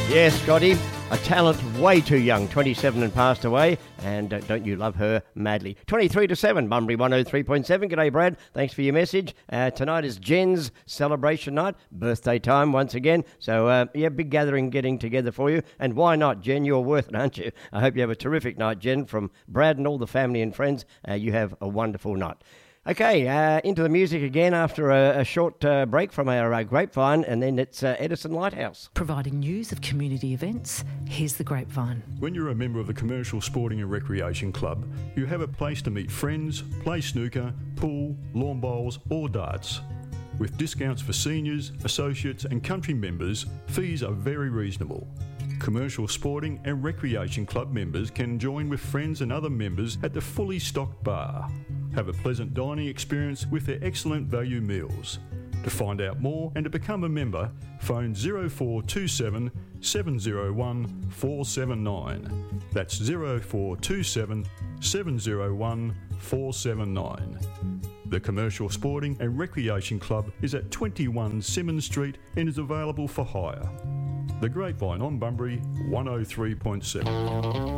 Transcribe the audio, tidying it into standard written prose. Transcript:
Yes, Scotty, a talent way too young, 27 and passed away, and don't you love her madly? 23 to 7, Bunbury 103.7. G'day, Brad. Thanks for your message. Tonight is Jen's celebration night, birthday time once again. So, big gathering getting together for you. And why not, Jen? You're worth it, aren't you? I hope you have a terrific night, Jen. From Brad and all the family and friends, you have a wonderful night. Okay, into the music again after a short break from our Grapevine, and then it's Edison Lighthouse. Providing news of community events, here's the Grapevine. When you're a member of the Commercial Sporting and Recreation Club, you have a place to meet friends, play snooker, pool, lawn bowls or darts. With discounts for seniors, associates and country members, fees are very reasonable. Commercial Sporting and Recreation Club members can join with friends and other members at the fully stocked bar. Have a pleasant dining experience with their excellent value meals. To find out more and to become a member, phone 0427 701 479. That's 0427 701 479. The Commercial Sporting and Recreation Club is at 21 Symonds Street and is available for hire. The Grapevine on Bunbury 103.7.